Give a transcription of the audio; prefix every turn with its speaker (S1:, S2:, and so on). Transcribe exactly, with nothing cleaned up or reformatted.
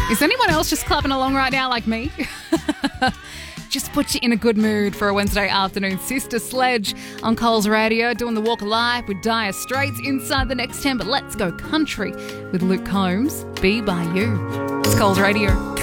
S1: Is anyone else just clapping along right now like me? Just put you in a good mood for a Wednesday afternoon. Sister Sledge on Coles Radio, doing the Walk of Life with Dire Straits inside the next ten. But let's go country with Luke Combs, Be By You. It's Coles Radio.